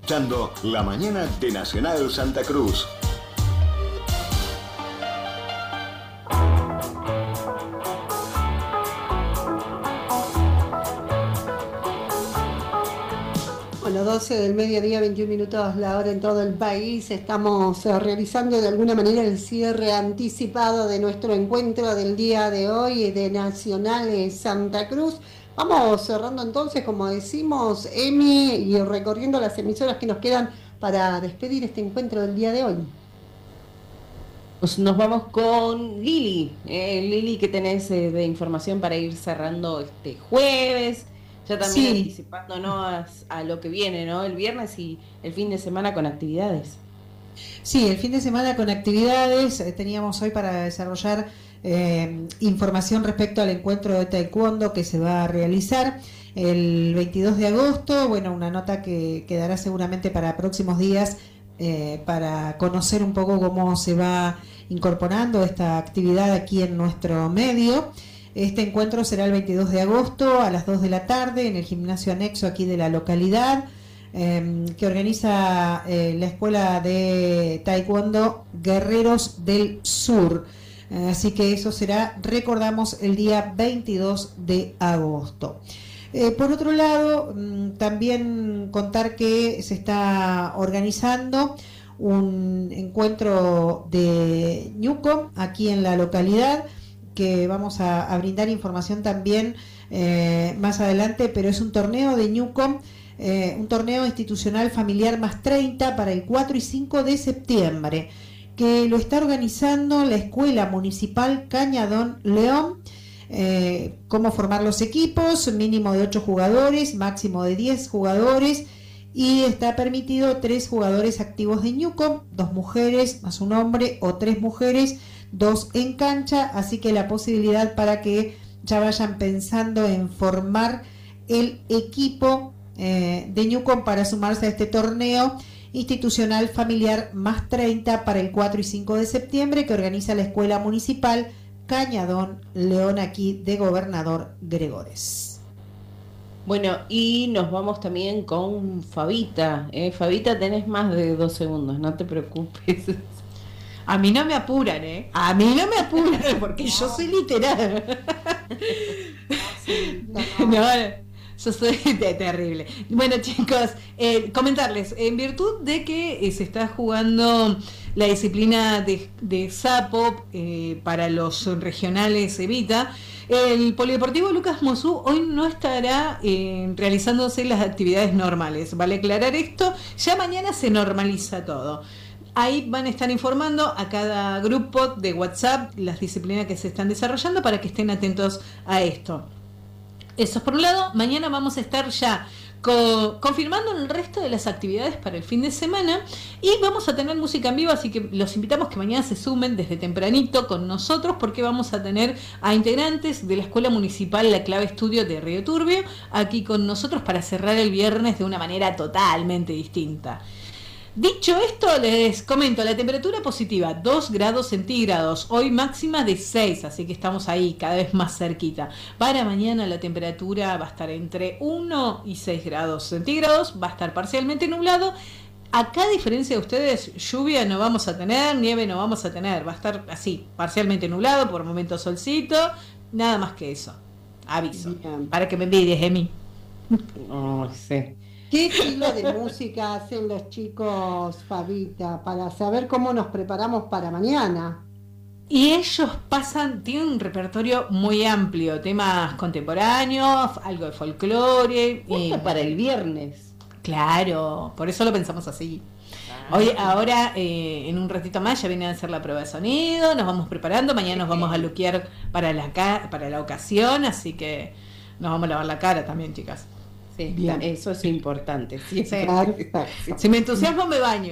escuchando La Mañana de Nacional Santa Cruz. Bueno, 12 del mediodía, 21 minutos la hora en todo el país. Estamos realizando de alguna manera el cierre anticipado de nuestro encuentro del día de hoy de Nacional Santa Cruz. Vamos cerrando entonces, como decimos, Emi, y recorriendo las emisoras que nos quedan para despedir este encuentro del día de hoy. Pues nos vamos con Lili. Lili, ¿qué tenés de información para ir cerrando este jueves? Ya también anticipándonos a lo que viene, ¿no? El viernes y el fin de semana con actividades. Sí, el fin de semana con actividades. Teníamos hoy para desarrollar información respecto al encuentro de taekwondo que se va a realizar el 22 de agosto. Bueno, una nota que quedará seguramente para próximos días para conocer un poco cómo se va incorporando esta actividad aquí en nuestro medio. Este encuentro será el 22 de agosto a las 2 de la tarde en el gimnasio anexo aquí de la localidad, que organiza la Escuela de Taekwondo Guerreros del Sur. Así que eso será, recordamos, el día 22 de agosto. Por otro lado, también contar que se está organizando un encuentro de Ñuco aquí en la localidad, que vamos a brindar información también más adelante, pero es un torneo de Ñuco, un torneo institucional familiar más 30 para el 4 y 5 de septiembre, que lo está organizando la Escuela Municipal Cañadón León. Cómo formar los equipos, mínimo de 8 jugadores, máximo de 10 jugadores, y está permitido 3 jugadores activos de Ñuco, 2 mujeres más un hombre o 3 mujeres, 2 en cancha, así que la posibilidad para que ya vayan pensando en formar el equipo de Ñuco para sumarse a este torneo institucional familiar más 30 para el 4 y 5 de septiembre que organiza la Escuela Municipal Cañadón León aquí de Gobernador Gregores. Bueno, y nos vamos también con Fabita. Fabita, tenés más de 2 segundos, no te preocupes. A mí no me apuran, A mí no me apuran, porque yo soy literal. No, yo soy terrible. Bueno, chicos, comentarles, en virtud de que se está jugando la disciplina de sapo para los regionales Evita, el Polideportivo Lucas Mosú hoy no estará realizándose las actividades normales. Vale aclarar esto, ya mañana se normaliza todo. Ahí van a estar informando a cada grupo de WhatsApp las disciplinas que se están desarrollando para que estén atentos a esto. Eso es por un lado. Mañana vamos a estar ya confirmando el resto de las actividades para el fin de semana y vamos a tener música en vivo, así que los invitamos que mañana se sumen desde tempranito con nosotros porque vamos a tener a integrantes de la Escuela Municipal La Clave Estudio de Río Turbio aquí con nosotros para cerrar el viernes de una manera totalmente distinta. Dicho esto, les comento, la temperatura positiva, 2 grados centígrados, hoy máxima de 6, así que estamos ahí, cada vez más cerquita. Para mañana la temperatura va a estar entre 1 y 6 grados centígrados, va a estar parcialmente nublado. Acá, a diferencia de ustedes, lluvia no vamos a tener, nieve no vamos a tener, va a estar así, parcialmente nublado, por momentos solcito, nada más que eso. Aviso, para que me envidies de mí. Oh, sí. ¿Qué estilo de música hacen los chicos, Fabita, para saber cómo nos preparamos para mañana? Y ellos tienen un repertorio muy amplio, temas contemporáneos, algo de folclore. Para el viernes. Claro, por eso lo pensamos así. Ahora, en un ratito más, ya viene a hacer la prueba de sonido, nos vamos preparando, mañana nos vamos a luquear para la ocasión, así que nos vamos a lavar la cara también, chicas. Sí, bien. Eso es importante. Sí. Si me entusiasmo me baño.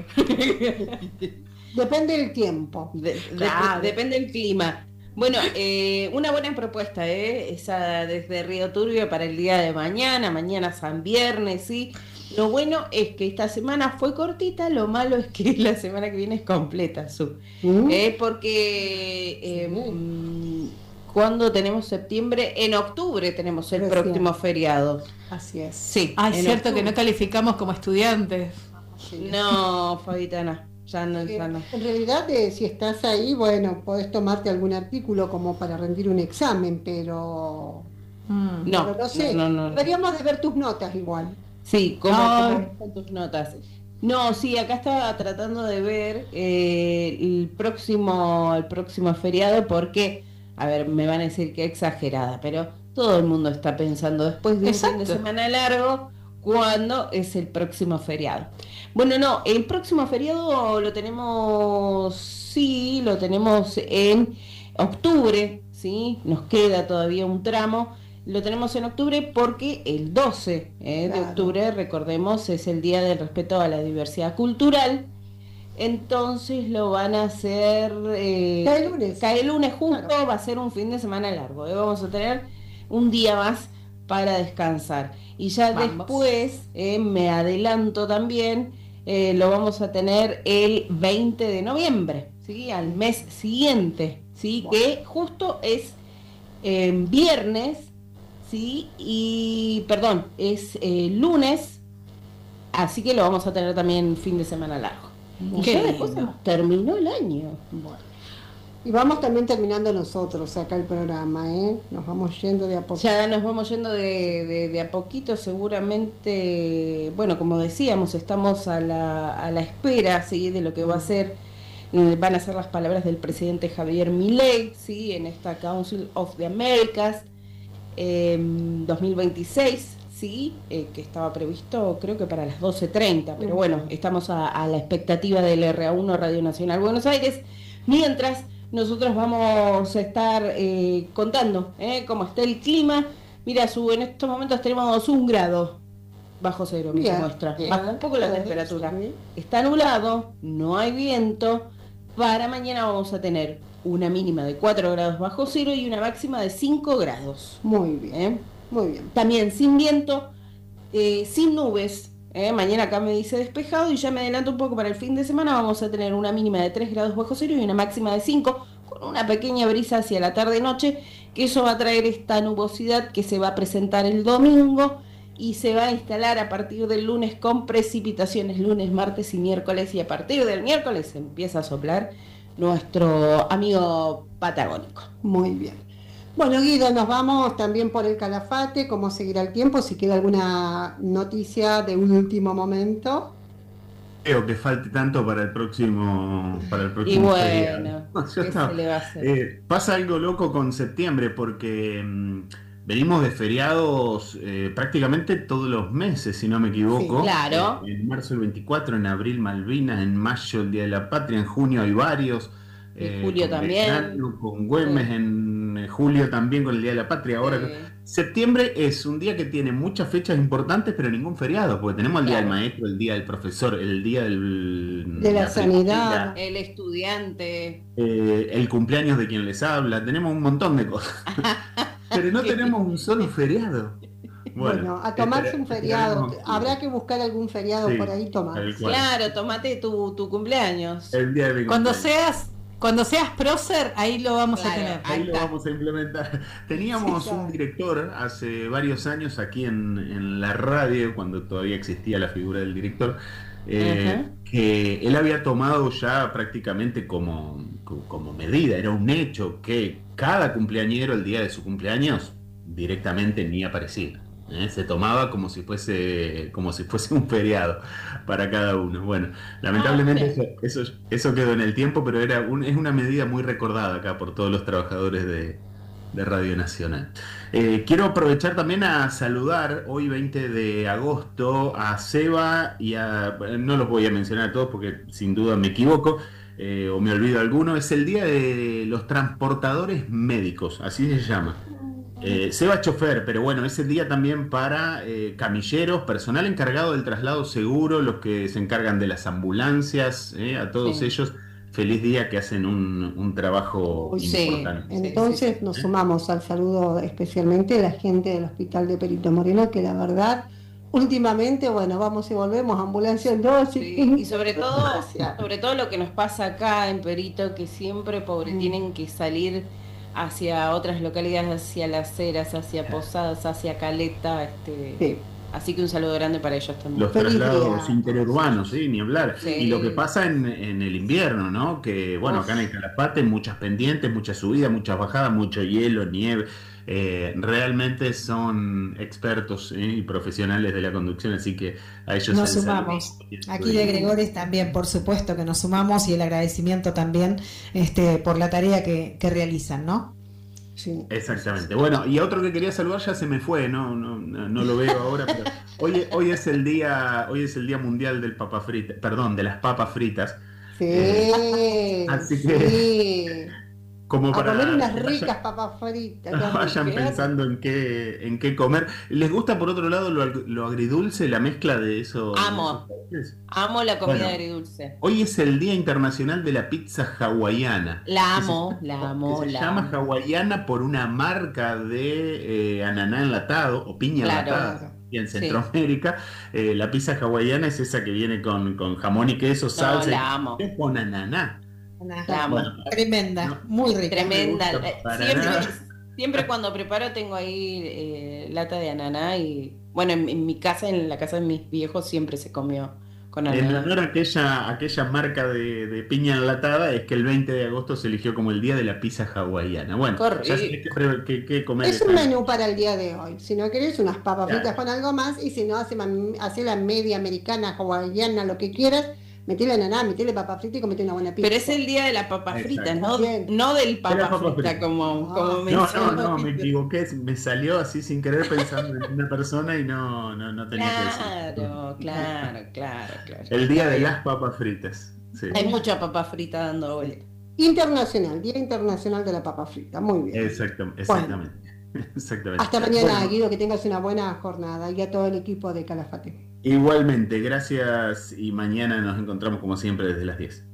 Depende del tiempo. Depende del clima. Bueno, una buena propuesta, esa desde Río Turbio para el día de mañana San Viernes, ¿sí? Lo bueno es que esta semana fue cortita, lo malo es que la semana que viene es completa, porque cuando tenemos septiembre, en octubre tenemos el próximo feriado. Así es. Sí. Es cierto octubre. Que no calificamos como estudiantes. Sí. No, Fabita, no. Ya no. En realidad, si estás ahí, bueno, podés tomarte algún artículo como para rendir un examen, pero No, no sé. no. Deberíamos de ver tus notas igual. Sí, ¿cómo Ay. están tus notas? No, sí, acá estaba tratando de ver el próximo feriado porque, a ver, me van a decir que exagerada, pero todo el mundo está pensando después de un fin de Exacto. semana largo, ¿cuándo es el próximo feriado? Bueno, no, el próximo feriado lo tenemos en octubre, ¿sí? Nos queda todavía un tramo. Lo tenemos en octubre porque el 12 de Claro. octubre, recordemos, es el Día del Respeto a la Diversidad Cultural. Entonces lo van a hacer... Cae lunes. Cae el lunes justo, Claro. va a ser un fin de semana largo. Vamos a tener un día más para descansar. Y ya Vamos. después, me adelanto también, lo vamos a tener el 20 de noviembre, ¿sí? Al mes siguiente, ¿sí? Bueno. Que justo es viernes, ¿sí? Y, perdón, es lunes, así que lo vamos a tener también fin de semana largo. Y Qué ya después lindo. terminó el año. Bueno. Y vamos también terminando nosotros acá el programa, ¿eh? Nos vamos yendo de a poco. Ya nos vamos yendo de a poquito, seguramente, bueno, como decíamos, estamos a la espera, ¿sí? De lo que va a ser, van a ser las palabras del presidente Javier Milei, ¿sí? En esta Council of the Americas 2026, ¿sí? Que estaba previsto creo que para las 12:30, pero bueno, estamos a la expectativa del RA1 Radio Nacional Buenos Aires, mientras nosotros vamos a estar contando cómo está el clima. Mira, en estos momentos tenemos 1 grado bajo cero, me Bien, muestra. bien. Baja un poco la temperatura. Sí. Está nublado, no hay viento. Para mañana vamos a tener una mínima de 4 grados bajo cero y una máxima de 5 grados. Muy bien, ¿eh? muy bien. También sin viento, sin nubes. Mañana acá me dice despejado y ya me adelanto un poco para el fin de semana. Vamos a tener una mínima de 3 grados bajo cero y una máxima de 5, con una pequeña brisa hacia la tarde-noche, que eso va a traer esta nubosidad que se va a presentar el domingo y se va a instalar a partir del lunes con precipitaciones lunes, martes y miércoles, y a partir del miércoles empieza a soplar nuestro amigo patagónico. Muy bien. Bueno, Guido, nos vamos también por el Calafate, cómo seguirá el tiempo, si queda alguna noticia de un último momento. Creo que falte tanto para el próximo Y bueno, feriado. Ya ¿qué está. se le va a hacer? Pasa algo loco con septiembre porque venimos de feriados prácticamente todos los meses, si no me equivoco. Sí, claro. En marzo el 24, en abril Malvinas, en mayo el Día de la Patria, en junio hay varios. En julio con también. Belgrano, con Güemes, en julio también con el Día de la Patria. Ahora, septiembre es un día que tiene muchas fechas importantes, pero ningún feriado, porque tenemos el Día del Maestro, el Día del Profesor, el Día de la sanidad, el estudiante, el cumpleaños de quien les habla. Tenemos un montón de cosas, pero no tenemos un solo feriado. Bueno, a tomarse un feriado. Habrá que buscar algún feriado por ahí tomar. Claro, tomate tu cumpleaños. El día de mi cumpleaños. Cuando seas prócer, ahí lo vamos a tener. Ahí lo vamos a implementar. Teníamos un director hace varios años aquí en la radio, cuando todavía existía la figura del director, que él había tomado ya prácticamente como medida, era un hecho que cada cumpleañero el día de su cumpleaños directamente ni aparecía. Se tomaba como si fuese un feriado para cada uno. Bueno, lamentablemente eso quedó en el tiempo, pero es una medida muy recordada acá por todos los trabajadores de Radio Nacional. Quiero aprovechar también a saludar hoy 20 de agosto a Seba y no los voy a mencionar a todos porque sin duda me equivoco o me olvido alguno. Es el día de los transportadores médicos, así se llama. Seba chofer, pero bueno, es el día también para camilleros, personal encargado del traslado seguro, los que se encargan de las ambulancias, a todos ellos, feliz día, que hacen un trabajo importante. Entonces nos sumamos al saludo especialmente de la gente del Hospital de Perito Moreno, que la verdad, últimamente, bueno, vamos y volvemos, ambulancia en dosis. Y sobre todo lo que nos pasa acá en Perito, que siempre, tienen que salir hacia otras localidades, hacia Las Heras, hacia Posadas, hacia Caleta, Así que un saludo grande para ellos también. Los Feliz traslados día. interurbanos, sí, ni hablar. Sí. Y lo que pasa en el invierno, ¿no? Que, bueno, acá en el Calafate, muchas pendientes, muchas subidas, muchas bajadas, mucho hielo, nieve. Realmente son expertos y profesionales de la conducción, así que a ellos Nos el sumamos. saludo. Aquí de Gregores también, por supuesto que nos sumamos, y el agradecimiento también por la tarea que realizan, ¿no? Sí. Exactamente. Bueno, y otro que quería saludar ya se me fue, no lo veo ahora, pero hoy es el día mundial del papa frita, perdón, de las papas fritas. Sí, Así que, sí. como A para comer unas que ricas papas fritas. vayan pensando en qué comer. ¿Les gusta por otro lado lo agridulce, la mezcla de eso? Amo. Amo la comida Bueno, agridulce. Hoy es el Día Internacional de la Pizza Hawaiana. La amo, la amo, Que se la llama amo. hawaiana por una marca de ananá enlatado o piña Claro. enlatada. Y en Sí. Centroamérica, la pizza hawaiana es esa que viene con jamón y queso, salsa, la amo. y con ananá. La amo. Bueno, Tremenda, no, muy rica. Tremenda. me gusta para Siempre, nada. siempre cuando preparo tengo ahí lata de ananá y bueno, en mi casa, en la casa de mis viejos siempre se comió con En ananá. honor a aquella marca de piña enlatada, es que el 20 de agosto se eligió como el día de la pizza hawaiana. Bueno, Correcto. ya sé qué comer. Es un menú para el día de hoy. Si no querés, unas papas Claro. fritas con algo más. Y si no, hace la media americana, hawaiana, lo que quieras. Metele ananá, metele papa frita y comete una buena pizza. Pero es el día de la papa Exacto. frita, ¿no? Bien. No del De papa la papa frita frita. como No, mencionó. Me equivoqué, me salió así sin querer pensando en una persona y no tenía que decir. Claro. El día de las papas fritas. Sí. Hay mucha papa frita dando vuelta. Internacional, Día Internacional de la Papa Frita. Muy bien. Exactamente. Exactamente. Hasta mañana, Bueno, Guido, que tengas una buena jornada y a todo el equipo de Calafate. igualmente, gracias y mañana nos encontramos como siempre desde las 10.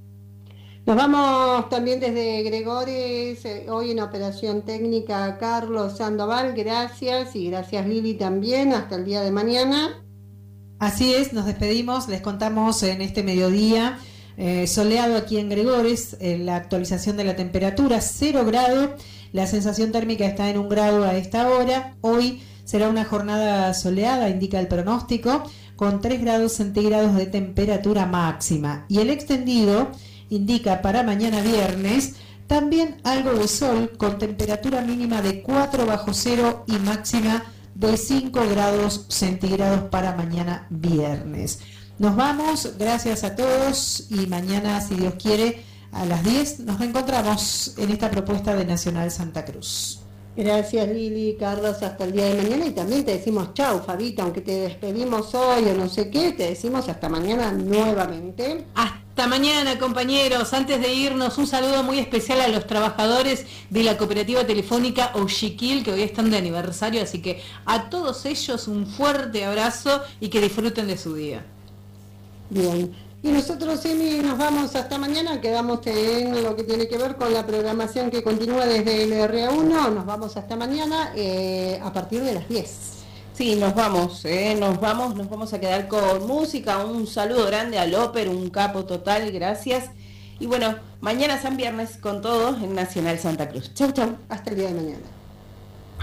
Nos vamos también desde Gregores, hoy en operación técnica Carlos Sandoval, gracias, y gracias Lili también, hasta el día de mañana. Así es, nos despedimos, les contamos en este mediodía, soleado aquí en Gregores, la actualización de la temperatura, 0 grado, la sensación térmica está en 1 grado a esta hora, hoy será una jornada soleada, indica el pronóstico, con 3 grados centígrados de temperatura máxima, y el extendido indica para mañana viernes también algo de sol, con temperatura mínima de 4 bajo cero y máxima de 5 grados centígrados para mañana viernes. Nos vamos, gracias a todos, y mañana, si Dios quiere, a las 10 nos reencontramos en esta propuesta de Nacional Santa Cruz. Gracias Lili, Carlos, hasta el día de mañana, y también te decimos chau, Fabita, aunque te despedimos hoy o no sé qué, te decimos hasta mañana nuevamente. Hasta mañana, compañeros. Antes de irnos, un saludo muy especial a los trabajadores de la cooperativa telefónica Ochiquil, que hoy están de aniversario, así que a todos ellos un fuerte abrazo y que disfruten de su día. Bien, y nosotros, Emi, nos vamos hasta mañana, quedamos en lo que tiene que ver con la programación que continúa desde el RA1, nos vamos hasta mañana a partir de las 10. Sí, nos vamos a quedar con música. Un saludo grande a Loper, un capo total, gracias. Y bueno, mañana San Viernes con todos en Nacional Santa Cruz. Chau. Hasta el día de mañana.